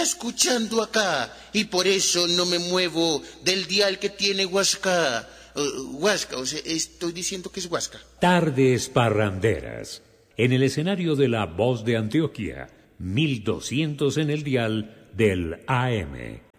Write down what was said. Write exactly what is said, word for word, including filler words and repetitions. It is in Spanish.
escuchando acá y por eso no me muevo del dial que tiene Huasca. Uh, Huasca, o sea, estoy diciendo que es Huasca. Tardes parranderas. En el escenario de La Voz de Antioquia, mil doscientos en el dial del A M.